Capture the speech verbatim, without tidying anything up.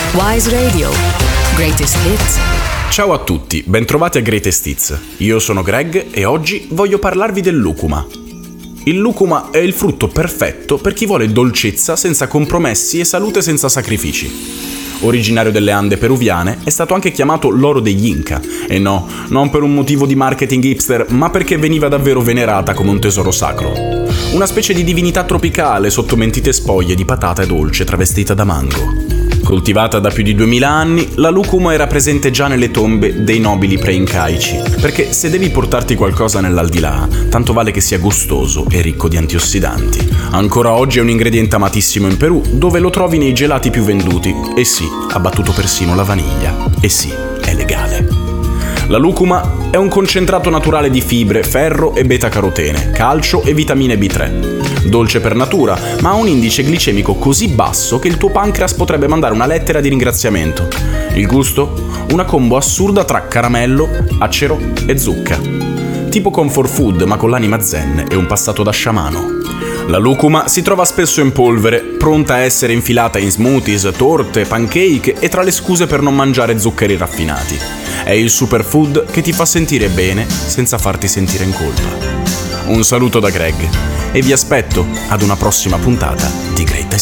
Wise Radio. Greatest Hits. Ciao a tutti, bentrovati a Greatest Hits. Io sono Greg e oggi voglio parlarvi del lucuma. Il lucuma è il frutto perfetto per chi vuole dolcezza senza compromessi e salute senza sacrifici. Originario delle Ande peruviane, è stato anche chiamato l'oro degli Inca. E no, non per un motivo di marketing hipster, ma perché veniva davvero venerata come un tesoro sacro. Una specie di divinità tropicale sotto mentite spoglie di patata e dolce travestita da mango. Coltivata da più di duemila anni, la lucuma era presente già nelle tombe dei nobili pre-incaici, perché se devi portarti qualcosa nell'aldilà, tanto vale che sia gustoso e ricco di antiossidanti. Ancora oggi è un ingrediente amatissimo in Perù, dove lo trovi nei gelati più venduti. E sì, ha battuto persino la vaniglia. E sì, è legale. La lucuma è un concentrato naturale di fibre, ferro e beta-carotene, calcio e vitamine B tre. Dolce per natura, ma ha un indice glicemico così basso che il tuo pancreas potrebbe mandare una lettera di ringraziamento. Il gusto? Una combo assurda tra caramello, acero e zucca. Tipo comfort food, ma con l'anima zen e un passato da sciamano. La lucuma si trova spesso in polvere, pronta a essere infilata in smoothies, torte, pancake e tra le scuse per non mangiare zuccheri raffinati. È il superfood che ti fa sentire bene senza farti sentire in colpa. Un saluto da Greg e vi aspetto ad una prossima puntata di Greatest